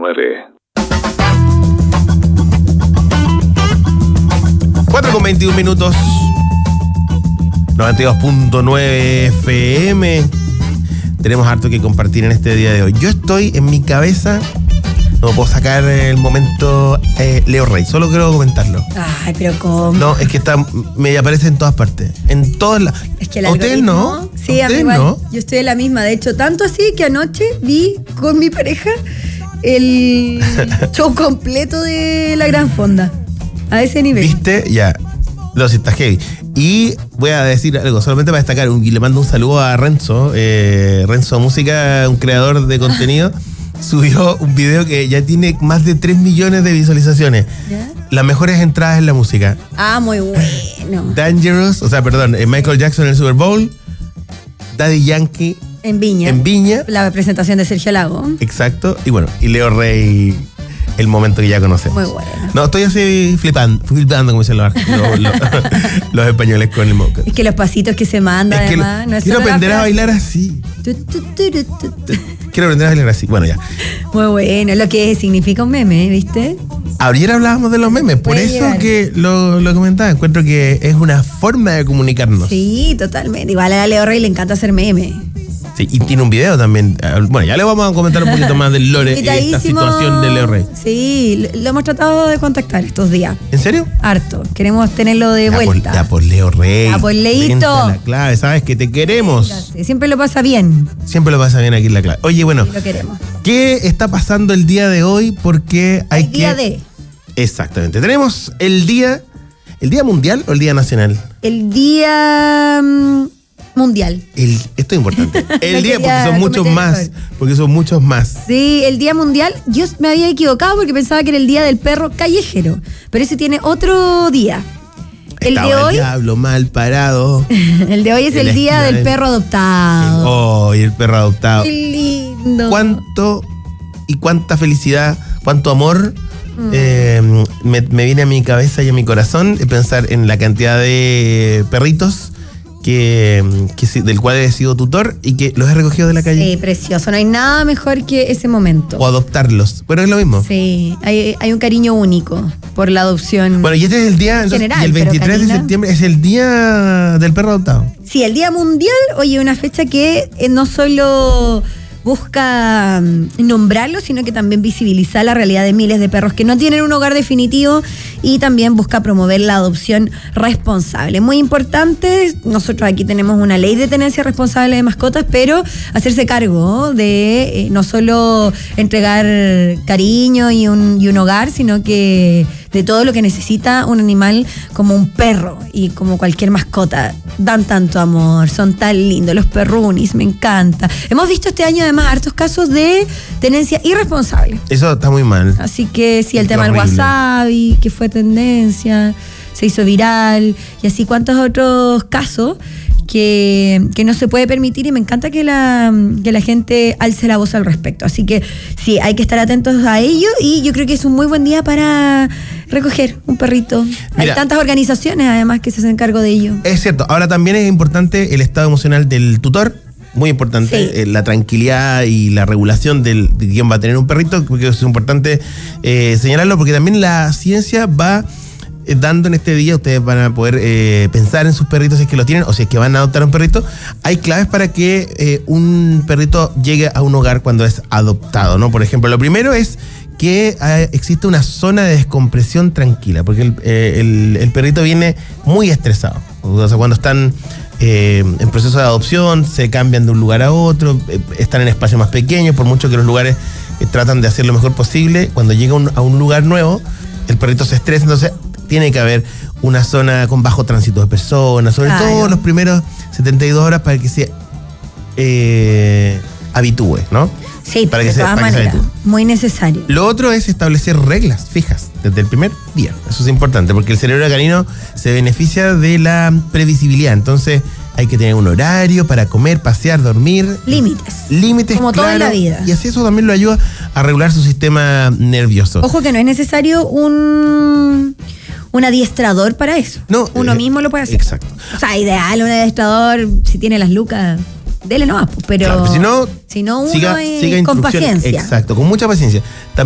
4:21, 92.9 FM. Tenemos harto que compartir en este día de hoy. Yo estoy en mi cabeza, no puedo sacar el momento Leo Rey, solo quiero comentarlo. Ay, pero ¿cómo? No, es que me aparece en todas partes. En todas las. Es que el ¿Hotel no? Sí, ¿Hotel igual, no? yo estoy en la misma. De hecho, tanto así que anoche vi con mi pareja el show completo de La Gran Fonda. A ese nivel. ¿Viste? Ya. No, sí, está heavy. Y voy a decir algo, solamente para destacar, y le mando un saludo a Renzo. Renzo Música, un creador de contenido, subió un video que ya tiene más de 3 millones de visualizaciones. ¿Ya? Las mejores entradas en la música. Ah, muy bueno. Dangerous, Michael Jackson en el Super Bowl, Daddy Yankee En Viña. en Viña. La presentación de Sergio Lago. Exacto. Y bueno, y Leo Rey, el momento que ya conocemos. Muy bueno. No, estoy así flipando como dicen los españoles con el moco. Es que los pasitos que se mandan, Es que además, no es quiero solo la aprender a frase. bailar así. Tu, tu, tu, tu, tu, tu. Quiero aprender a bailar así. Bueno, ya. Muy bueno, lo que significa un meme, ¿viste? Ayer hablábamos de los memes, por Puede eso llegar. que lo comentaba. Encuentro que es una forma de comunicarnos. Sí, totalmente. Igual a Leo Rey le encanta hacer meme. Sí, y tiene un video también. Bueno, ya le vamos a comentar un poquito más del lore y esta Invitadísimo. situación de Leo Rey. Sí, lo hemos tratado de contactar estos días. ¿En serio? Harto. Queremos tenerlo de vuelta. Ya por Leo Rey. Ya por Leito. Vente a la clave, sabes que te queremos. Sí, siempre lo pasa bien. Siempre lo pasa bien aquí en la clave. Oye, bueno, Y lo queremos. ¿qué está pasando el día de hoy? Porque hay El día de. Exactamente. Tenemos el día mundial o el día nacional. El día mundial. Esto es importante. El Me día, porque quería son muchos cometer más. error. Porque son muchos más. Sí, el día mundial. Yo me había equivocado porque pensaba que era el día del perro callejero. Pero ese tiene otro día. El Estaba de hoy. diablo mal parado. El de hoy es el día del perro adoptado. Oh, y el perro adoptado. Qué lindo. ¿Cuánto y cuánta felicidad, cuánto amor me viene a mi cabeza y a mi corazón pensar en la cantidad de perritos del cual he sido tutor y que los he recogido de la calle? Sí, precioso. No hay nada mejor que ese momento. O adoptarlos. Bueno, es lo mismo. Sí, hay un cariño único por la adopción. Bueno, y este es el día, entonces, General, y el 23 pero, de Karina, septiembre es el día del perro adoptado. Sí, el Día Mundial, oye, una fecha que no solo busca nombrarlo, sino que también visibilizar la realidad de miles de perros que no tienen un hogar definitivo y también busca promover la adopción responsable. Muy importante, nosotros aquí tenemos una ley de tenencia responsable de mascotas, pero hacerse cargo de no solo entregar cariño y un hogar, sino que de todo lo que necesita un animal como un perro y como cualquier mascota. Dan tanto amor, son tan lindos, los perrunis, me encanta. Hemos visto este año además hartos casos de tenencia irresponsable. Eso está muy mal. Así que sí, el Qué tema del horrible. wasabi, que fue tendencia, se hizo viral, y así cuantos otros casos que no se puede permitir, y me encanta que la gente alce la voz al respecto. Así que sí, hay que estar atentos a ello, y yo creo que es un muy buen día para recoger un perrito. Mira, hay tantas organizaciones además que se hacen cargo de ello. Es cierto. Ahora también es importante el estado emocional del tutor. Muy importante, Sí. la tranquilidad y la regulación de quién va a tener un perrito, porque es importante señalarlo, porque también la ciencia va dando en este día, ustedes van a poder pensar en sus perritos si es que lo tienen o si es que van a adoptar un perrito. Hay claves para que un perrito llegue a un hogar cuando es adoptado, ¿no? Por ejemplo, lo primero es que existe una zona de descompresión tranquila, porque el perrito viene muy estresado. O sea, cuando están en proceso de adopción, se cambian de un lugar a otro, están en espacios más pequeños, por mucho que los lugares tratan de hacer lo mejor posible. Cuando llega a un lugar nuevo, el perrito se estresa, entonces tiene que haber una zona con bajo tránsito de personas, sobre todo los primeros 72 horas para que se habitúe, ¿no? Sí, para de que todas maneras, habitúe. muy necesario. Lo otro es establecer reglas fijas desde el primer día. Eso es importante porque el cerebro canino se beneficia de la previsibilidad. Entonces hay que tener un horario para comer, pasear, dormir. Límites, como todo en la vida. Y así eso también lo ayuda a regular su sistema nervioso. Ojo que no es necesario un adiestrador para eso. No, uno mismo lo puede hacer. Exacto. O sea, ideal un adiestrador, si tiene las lucas, dele nomás, pero Claro, pero si no, uno siga con instrucciones. paciencia. Exacto, con mucha paciencia.